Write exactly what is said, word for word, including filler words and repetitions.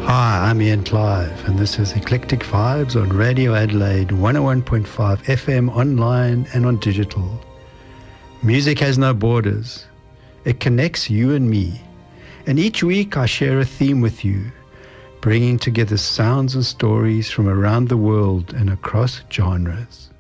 Hi, I'm Ian Clive, and this is Eclectic Vibes on Radio Adelaide one oh one point five F M, online and on digital. Music has no borders. It connects you and me. And each week I share a theme with you, bringing together sounds and stories from around the world and across genres.